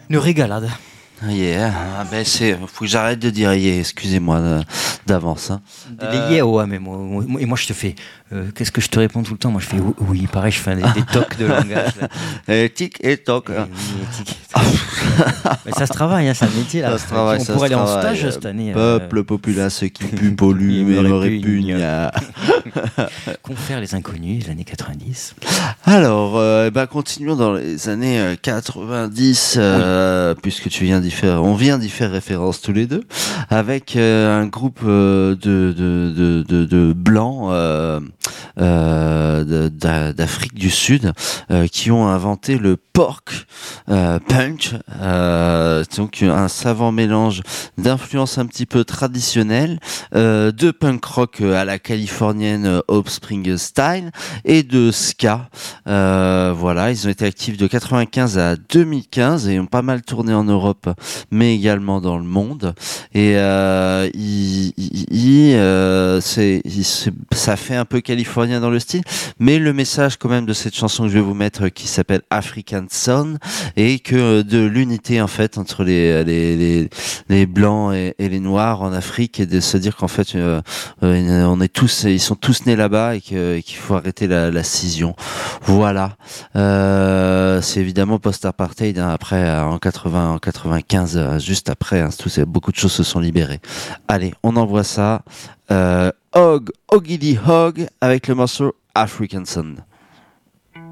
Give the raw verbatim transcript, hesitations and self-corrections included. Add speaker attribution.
Speaker 1: Une régalade.
Speaker 2: Yeah, ah ben c'est, faut que j'arrête de dire yeah, excusez-moi d'avance. Hein.
Speaker 1: Les euh... yeah, ouais, mais moi, moi, et moi je te fais, euh, qu'est-ce que je te réponds tout le temps? Moi je fais oui, pareil, je fais des, des tocs de langage.
Speaker 2: Et tic et toc.
Speaker 1: Et, oui, et tic et toc. Mais ça se travaille, hein, c'est un métier là.
Speaker 2: Ça se travaille,
Speaker 1: on
Speaker 2: ça
Speaker 1: pourrait
Speaker 2: se
Speaker 1: aller
Speaker 2: travaille.
Speaker 1: en stage cette année.
Speaker 2: Peuple euh... populace qui pue, pollue, mais me répugne.
Speaker 1: Confère les inconnus, les années quatre-vingt-dix.
Speaker 2: Alors, euh, bah, continuons dans les années quatre-vingt-dix, euh, oui. puisque tu viens d'y faire, on vient d'y faire référence tous les deux, avec euh, un groupe euh, de, de, de, de, de blancs euh, euh, d'Afrique du Sud euh, qui ont inventé le pork euh, punch, euh, donc un savant mélange d'influences un petit peu traditionnelles, euh, de punk rock à la californienne Offspring style et de ska. Euh, voilà, ils ont été actifs de quatre-vingt-quinze à deux mille quinze et ont pas mal tourné en Europe, mais également dans le monde. Et euh, il, il, il, euh, c'est, il, c'est, ça fait un peu californien dans le style, mais le message quand même de cette chanson que je vais vous mettre, qui s'appelle African Son, et que de l'unité en fait entre les les les, les blancs et, et les noirs en Afrique, et de se dire qu'en fait euh, euh, on est tous, ils sont tous nés là-bas et, que, et qu'il faut arrêter la, la scission. Voilà, euh, c'est évidemment post-apartheid, hein, après en quatre-vingts, en quatre-vingt-quinze, juste après, hein, tout, beaucoup de choses se sont libérées. Allez, on envoie ça. Euh, Hog, Ogilly Hog avec le morceau African Sun.